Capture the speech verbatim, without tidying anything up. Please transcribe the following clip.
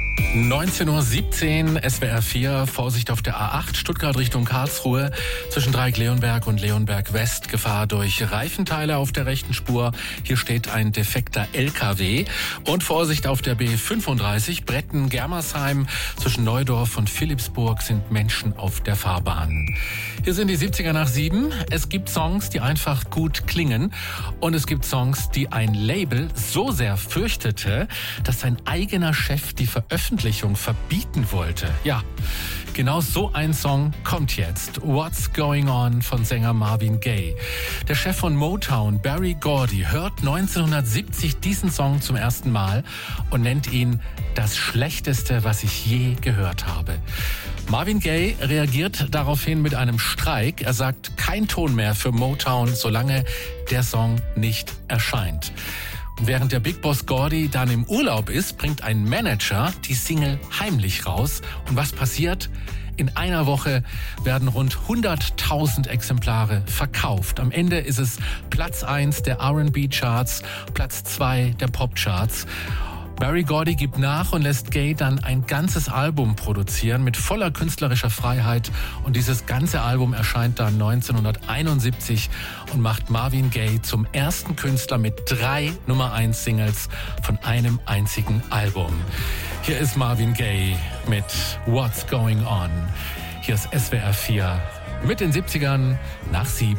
neunzehn Uhr siebzehn, S W R vier, Vorsicht auf der A acht, Stuttgart Richtung Karlsruhe, zwischen Dreieck-Leonberg und Leonberg West, Gefahr durch Reifenteile auf der rechten Spur. Hier steht ein defekter L K W. Und Vorsicht auf der B fünfunddreißig, Bretten-Germersheim, zwischen Neudorf und Philippsburg sind Menschen auf der Fahrbahn. Hier sind die siebziger nach sieben. Es gibt Songs, die einfach gut klingen. Und es gibt Songs, die ein Label so sehr fürchtete, dass sein eigener Chef die Veröffentlichung verbieten wollte. Ja, genau so ein Song kommt jetzt. What's Going On von Sänger Marvin Gaye. Der Chef von Motown, Berry Gordy, hört neunzehnhundertsiebzig diesen Song zum ersten Mal und nennt ihn das Schlechteste, was ich je gehört habe. Marvin Gaye reagiert daraufhin mit einem Streik. Er sagt, kein Ton mehr für Motown, solange der Song nicht erscheint. Und während der Big Boss Gordy dann im Urlaub ist, bringt ein Manager die Single heimlich raus. Und was passiert? In einer Woche werden rund hunderttausend Exemplare verkauft. Am Ende ist es Platz eins der R und B-Charts, Platz zwei der Pop-Charts. Berry Gordy gibt nach und lässt Gaye dann ein ganzes Album produzieren mit voller künstlerischer Freiheit. Und dieses ganze Album erscheint dann neunzehnhunderteinundsiebzig und macht Marvin Gaye zum ersten Künstler mit drei Nummer eins Singles von einem einzigen Album. Hier ist Marvin Gaye mit What's Going On. Hier ist S W R vier mit den siebzigern nach sieben.